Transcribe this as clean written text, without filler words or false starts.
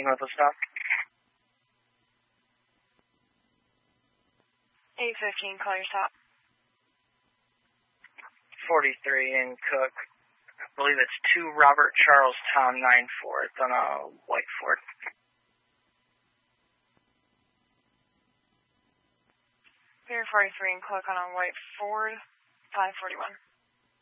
Northwest stop. 815, call your stop. 43 in Cook. I believe it's 2 Robert Charles Tom 94. It's on a white Ford. Pier 43 in Cook on a white Ford, 541.